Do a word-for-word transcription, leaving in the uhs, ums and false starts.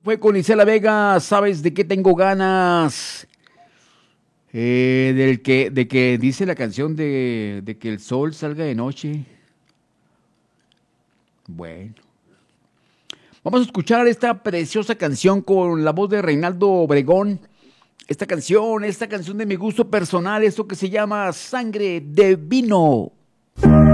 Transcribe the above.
Fue con Isela Vega, ¿sabes de qué tengo ganas? Eh, del que, de que dice la canción de, de que el sol salga de noche. Bueno. Vamos a escuchar esta preciosa canción con la voz de Reinaldo Obregón. Esta canción, esta canción de mi gusto personal, esto que se llama Sangre de Vino.